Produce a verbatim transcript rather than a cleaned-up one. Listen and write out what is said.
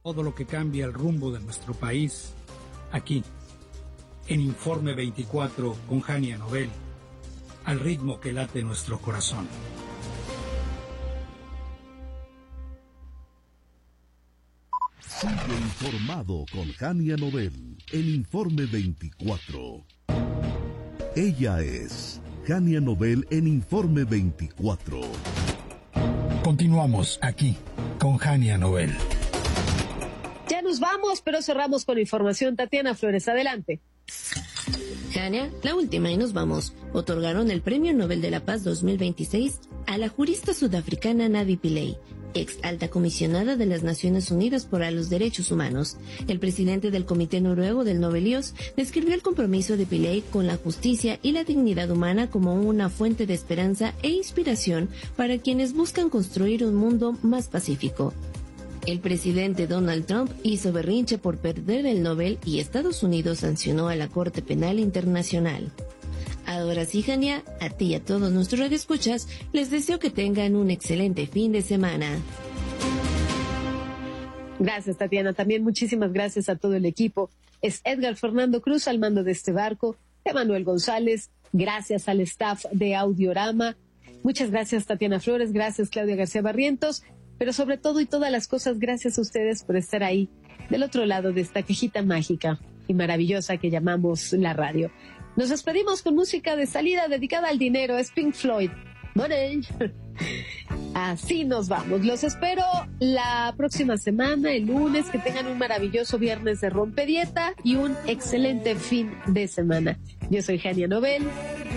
Todo lo que cambia el rumbo de nuestro país, aquí, en Informe veinticuatro con Jania Nobel, al ritmo que late nuestro corazón. Sigue informado con Jania Nobel en Informe veinticuatro. Ella es Jania Nobel en Informe veinticuatro. Continuamos aquí con Jania Nobel. Ya nos vamos, pero cerramos con información. Tatiana Flores, adelante. Jania, la última y nos vamos. Otorgaron el Premio Nobel de la Paz dos mil veintiséis a la jurista sudafricana Navi Pillay, ex alta comisionada de las Naciones Unidas para los Derechos Humanos. El presidente del Comité Noruego del Nobelios describió el compromiso de Pillay con la justicia y la dignidad humana como una fuente de esperanza e inspiración para quienes buscan construir un mundo más pacífico. El presidente Donald Trump hizo berrinche por perder el Nobel y Estados Unidos sancionó a la Corte Penal Internacional. Ahora sí, Jania, a ti y a todos nuestros radioescuchas, les deseo que tengan un excelente fin de semana. Gracias, Tatiana. También muchísimas gracias a todo el equipo. Es Edgar Fernando Cruz al mando de este barco, Emanuel González, gracias al staff de Audiorama. Muchas gracias, Tatiana Flores, gracias, Claudia García Barrientos, pero sobre todo y todas las cosas, gracias a ustedes por estar ahí, del otro lado de esta cajita mágica y maravillosa que llamamos la radio. Nos despedimos con música de salida dedicada al dinero, es Pink Floyd, Money. Así nos vamos. Los espero la próxima semana, el lunes. Que tengan un maravilloso viernes de rompedieta y un excelente fin de semana. Yo soy Jania Nobel.